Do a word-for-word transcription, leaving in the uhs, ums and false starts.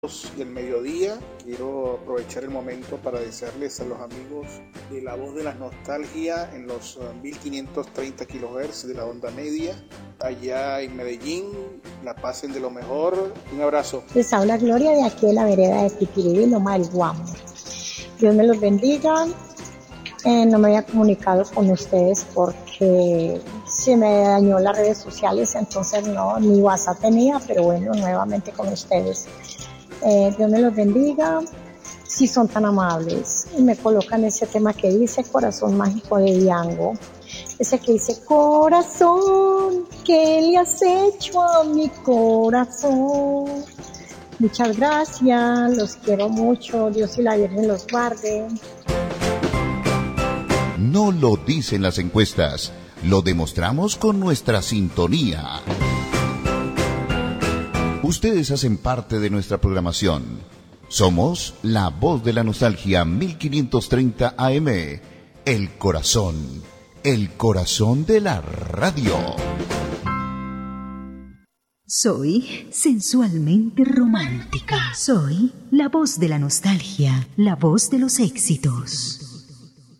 del mediodía. Quiero aprovechar el momento para desearles a los amigos de La Voz de la Nostalgia en los mil quinientos treinta kilohertz de la onda media, allá en Medellín, la pasen de lo mejor. Un abrazo. Les habla Gloria de aquí de la vereda de Pipirí, Loma del Guamo. Dios me los bendiga. Eh, no me había comunicado con ustedes porque se me dañó las redes sociales, entonces no, ni WhatsApp tenía, pero bueno, nuevamente con ustedes. Eh, Dios me los bendiga, si son tan amables y me colocan ese tema que dice Corazón Mágico de Diango, ese que dice: corazón, ¿qué le has hecho a mi corazón? Muchas gracias, los quiero mucho, Dios y la Virgen los guarde. No lo dicen las encuestas, lo demostramos con nuestra sintonía. Ustedes hacen parte de nuestra programación. Somos La Voz de la Nostalgia mil quinientos treinta A M. El corazón, el corazón de la radio. Soy sensualmente romántica. Soy la voz de la nostalgia, la voz de los éxitos.